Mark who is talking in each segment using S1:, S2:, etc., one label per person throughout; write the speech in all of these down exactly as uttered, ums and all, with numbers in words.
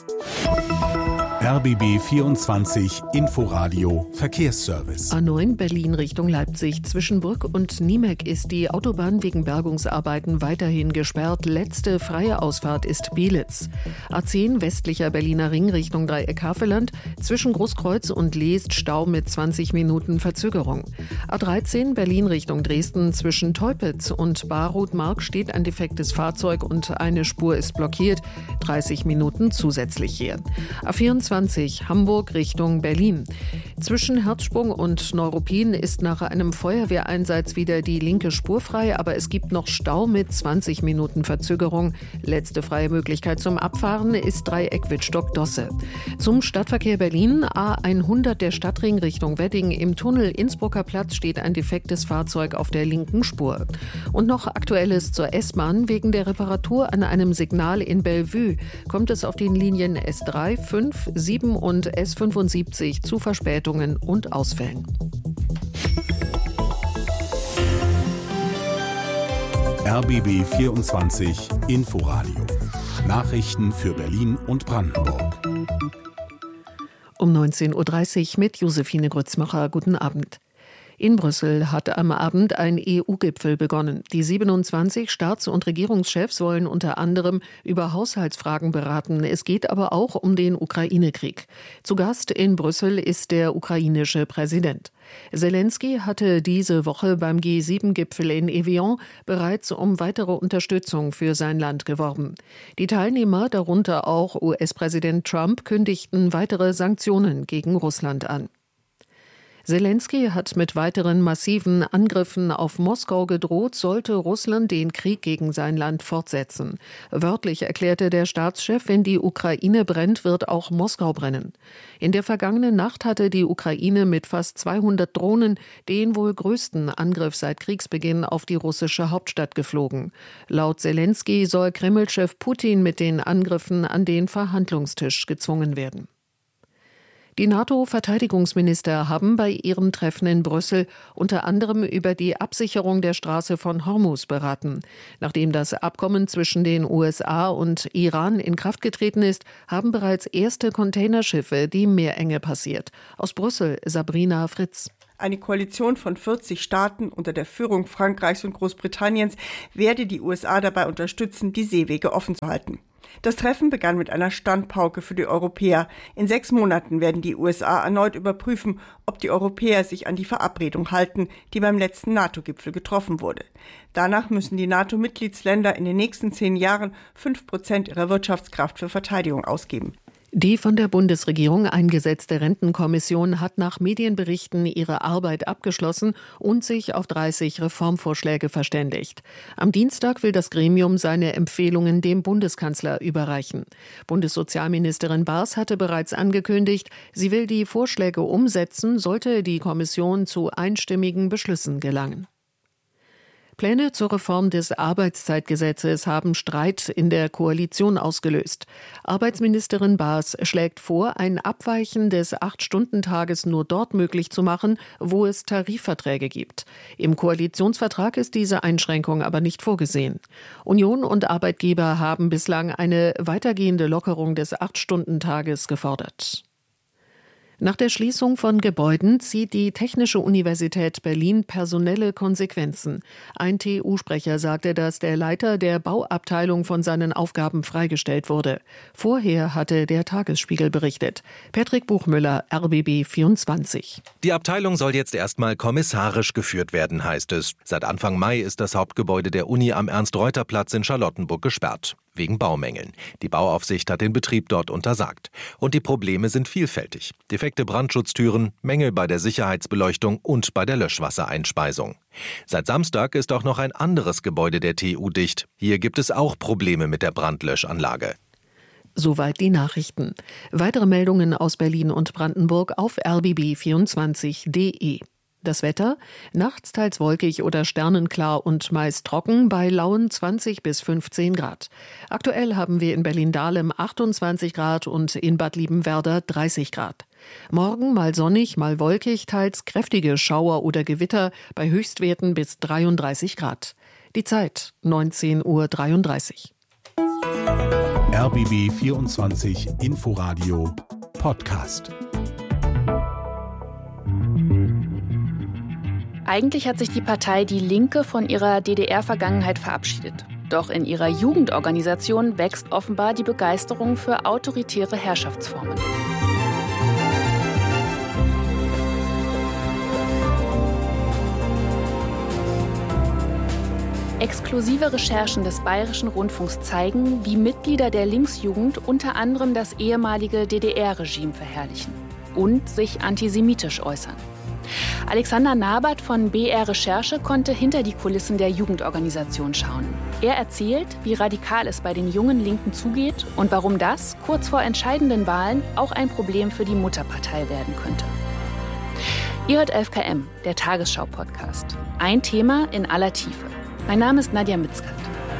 S1: R B B vierundzwanzig Inforadio Verkehrsservice.
S2: A neun Berlin Richtung Leipzig. Zwischen Brück und Niemek ist die Autobahn wegen Bergungsarbeiten weiterhin gesperrt. Letzte freie Ausfahrt ist Belitz. A zehn westlicher Berliner Ring Richtung Dreieck Havelland. Zwischen Großkreuz und Leest Stau mit zwanzig Minuten Verzögerung. A dreizehn Berlin Richtung Dresden. Zwischen Teupitz und Barroth-Mark steht ein defektes Fahrzeug und eine Spur ist blockiert. dreißig Minuten zusätzlich hier. A vierundzwanzig Hamburg Richtung Berlin. Zwischen Herzsprung und Neuruppin ist nach einem Feuerwehreinsatz wieder die linke Spur frei, aber es gibt noch Stau mit zwanzig Minuten Verzögerung. Letzte freie Möglichkeit zum Abfahren ist Dreieck Wittstock-Dosse. Zum Stadtverkehr Berlin A hundert der Stadtring Richtung Wedding. Im Tunnel Innsbrucker Platz steht ein defektes Fahrzeug auf der linken Spur. Und noch Aktuelles zur S-Bahn. Wegen der Reparatur an einem Signal in Bellevue kommt es auf den Linien S drei, fünf, sieben und S fünfundsiebzig zu Verspätungen und Ausfällen.
S1: R B B vierundzwanzig Inforadio. Nachrichten für Berlin und Brandenburg.
S2: Um neunzehn Uhr dreißig mit Josephine Grützmacher. Guten Abend. In Brüssel hat am Abend ein E U-Gipfel begonnen. Die siebenundzwanzig Staats- und Regierungschefs wollen unter anderem über Haushaltsfragen beraten. Es geht aber auch um den Ukraine-Krieg. Zu Gast in Brüssel ist der ukrainische Präsident. Selensky hatte diese Woche beim G sieben Gipfel in Evian bereits um weitere Unterstützung für sein Land geworben. Die Teilnehmer, darunter auch U S-Präsident Trump, kündigten weitere Sanktionen gegen Russland an. Selensky hat mit weiteren massiven Angriffen auf Moskau gedroht, sollte Russland den Krieg gegen sein Land fortsetzen. Wörtlich erklärte der Staatschef, wenn die Ukraine brennt, wird auch Moskau brennen. In der vergangenen Nacht hatte die Ukraine mit fast zweihundert Drohnen den wohl größten Angriff seit Kriegsbeginn auf die russische Hauptstadt geflogen. Laut Selensky soll Kreml-Chef Putin mit den Angriffen an den Verhandlungstisch gezwungen werden. Die NATO-Verteidigungsminister haben bei ihrem Treffen in Brüssel unter anderem über die Absicherung der Straße von Hormuz beraten. Nachdem das Abkommen zwischen den U S A und Iran in Kraft getreten ist, haben bereits erste Containerschiffe die Meerenge passiert. Aus Brüssel Sabrina Fritz.
S3: Eine Koalition von vierzig Staaten unter der Führung Frankreichs und Großbritanniens werde die U S A dabei unterstützen, die Seewege offen zu halten. Das Treffen begann mit einer Standpauke für die Europäer. In sechs Monaten werden die U S A erneut überprüfen, ob die Europäer sich an die Verabredung halten, die beim letzten NATO-Gipfel getroffen wurde. Danach müssen die NATO-Mitgliedsländer in den nächsten zehn Jahren fünf Prozent ihrer Wirtschaftskraft für Verteidigung ausgeben.
S2: Die von der Bundesregierung eingesetzte Rentenkommission hat nach Medienberichten ihre Arbeit abgeschlossen und sich auf dreißig Reformvorschläge verständigt. Am Dienstag will das Gremium seine Empfehlungen dem Bundeskanzler überreichen. Bundessozialministerin Baas hatte bereits angekündigt, sie will die Vorschläge umsetzen, sollte die Kommission zu einstimmigen Beschlüssen gelangen. Pläne zur Reform des Arbeitszeitgesetzes haben Streit in der Koalition ausgelöst. Arbeitsministerin Baas schlägt vor, ein Abweichen des Acht-Stunden-Tages nur dort möglich zu machen, wo es Tarifverträge gibt. Im Koalitionsvertrag ist diese Einschränkung aber nicht vorgesehen. Union und Arbeitgeber haben bislang eine weitergehende Lockerung des Acht-Stunden-Tages gefordert. Nach der Schließung von Gebäuden zieht die Technische Universität Berlin personelle Konsequenzen. Ein T U-Sprecher sagte, dass der Leiter der Bauabteilung von seinen Aufgaben freigestellt wurde. Vorher hatte der Tagesspiegel berichtet. Patrick Buchmüller, R B B vierundzwanzig.
S4: Die Abteilung soll jetzt erstmal kommissarisch geführt werden, heißt es. Seit Anfang Mai ist das Hauptgebäude der Uni am Ernst-Reuter-Platz in Charlottenburg gesperrt. Wegen Baumängeln. Die Bauaufsicht hat den Betrieb dort untersagt. Und die Probleme sind vielfältig. Defekte Brandschutztüren, Mängel bei der Sicherheitsbeleuchtung und bei der Löschwassereinspeisung. Seit Samstag ist auch noch ein anderes Gebäude der T U dicht. Hier gibt es auch Probleme mit der Brandlöschanlage.
S2: Soweit die Nachrichten. Weitere Meldungen aus Berlin und Brandenburg auf r b b vierundzwanzig punkt d e. Das Wetter: nachts teils wolkig oder sternenklar und meist trocken bei lauen zwanzig bis fünfzehn Grad. Aktuell haben wir in Berlin-Dahlem achtundzwanzig Grad und in Bad Liebenwerda dreißig Grad. Morgen mal sonnig, mal wolkig, teils kräftige Schauer oder Gewitter bei Höchstwerten bis dreiunddreißig Grad. Die Zeit neunzehn Uhr dreiunddreißig.
S1: R B B vierundzwanzig Inforadio Podcast.
S5: Eigentlich hat sich die Partei Die Linke von ihrer D D R-Vergangenheit verabschiedet. Doch in ihrer Jugendorganisation wächst offenbar die Begeisterung für autoritäre Herrschaftsformen. Exklusive Recherchen des Bayerischen Rundfunks zeigen, wie Mitglieder der Linksjugend unter anderem das ehemalige D D R-Regime verherrlichen und sich antisemitisch äußern. Alexander Nabert von B R Recherche konnte hinter die Kulissen der Jugendorganisation schauen. Er erzählt, wie radikal es bei den jungen Linken zugeht und warum das kurz vor entscheidenden Wahlen auch ein Problem für die Mutterpartei werden könnte. Ihr hört elf K M, der Tagesschau-Podcast. Ein Thema in aller Tiefe. Mein Name ist Nadja Mitzkat.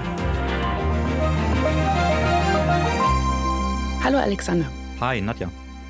S5: Hallo Alexander.
S6: Hi Nadja.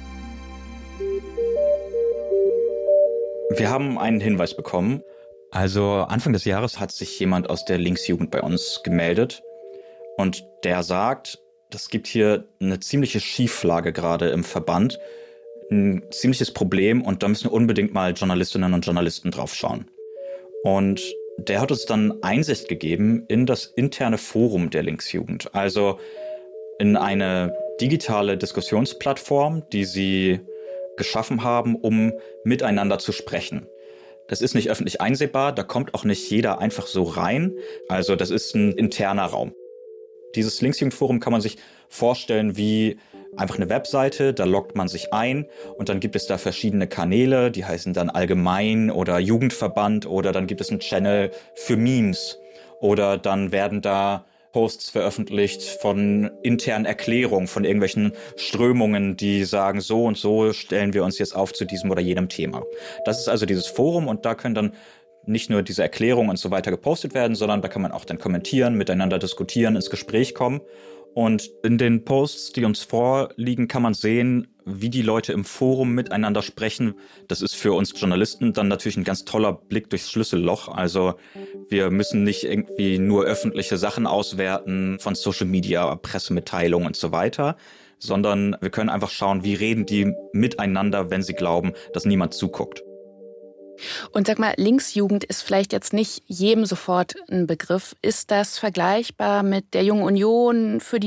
S6: Wir haben einen Hinweis bekommen. Also Anfang des Jahres hat sich jemand aus der Linksjugend bei uns gemeldet. Und der sagt, es gibt hier eine ziemliche Schieflage gerade im Verband. Ein ziemliches Problem und da müssen unbedingt mal Journalistinnen und Journalisten drauf schauen. Und der hat uns dann Einsicht gegeben in das interne Forum der Linksjugend. Also in eine digitale Diskussionsplattform, die sie geschaffen haben, um miteinander zu sprechen. Das ist nicht öffentlich einsehbar, da kommt auch nicht jeder einfach so rein. Also das ist ein interner Raum. Dieses Linksjugendforum kann man sich vorstellen wie einfach eine Webseite, da loggt man sich ein und dann gibt es da verschiedene Kanäle, die heißen dann Allgemein oder Jugendverband oder dann gibt es einen Channel für Memes oder dann werden da Posts veröffentlicht von internen Erklärungen, von irgendwelchen Strömungen, die sagen, so und so stellen wir uns jetzt auf zu diesem oder jenem Thema. Das ist also dieses Forum und da können dann nicht nur diese Erklärungen und so weiter gepostet werden, sondern da kann man auch dann kommentieren, miteinander diskutieren, ins Gespräch kommen. Und in den Posts, die uns vorliegen, kann man sehen, wie die Leute im Forum miteinander sprechen. Das ist für uns Journalisten dann natürlich ein ganz toller Blick durchs Schlüsselloch. Also wir müssen nicht irgendwie nur öffentliche Sachen auswerten von Social Media, Pressemitteilungen und so weiter, sondern wir können einfach schauen, wie reden die miteinander, wenn sie glauben, dass niemand zuguckt.
S5: Und sag mal, Linksjugend ist vielleicht jetzt nicht jedem sofort ein Begriff. Ist das vergleichbar mit der Jungen Union, für die